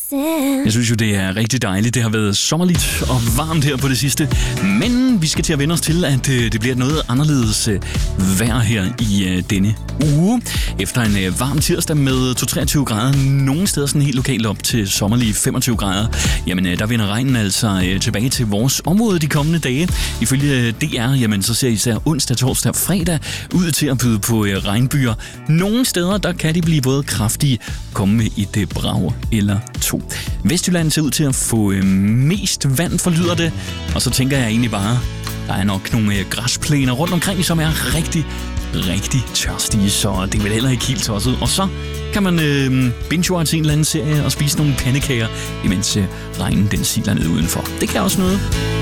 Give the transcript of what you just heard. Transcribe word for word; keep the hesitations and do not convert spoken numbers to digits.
Jeg synes jo, det er rigtig dejligt. Det har været sommerligt og varmt her på det sidste. Men vi skal til at vende os til, at det bliver noget anderledes vejr her i denne uge. Efter en varm tirsdag med to til treogtyve grader, nogle steder sådan helt lokalt op til sommerlige femogtyve grader, jamen der vender regnen altså tilbage til vores område de kommende dage. Ifølge D R, jamen så ser især onsdag, torsdag og fredag ud til at byde på regnbyer. Nogle steder, der kan de blive både kraftige, komme med et brag eller to. Vestjylland ser ud til at få øh, mest vand, forlyder det. Og så tænker jeg egentlig bare, der er nok nogle øh, græsplæner rundt omkring, som er rigtig, rigtig tørstige. Så det er vel heller ikke helt tosset. Og så kan man øh, binge-watch en eller anden serie og spise nogle pandekager, imens øh, regnen den siler ned udenfor. Det kan også noget.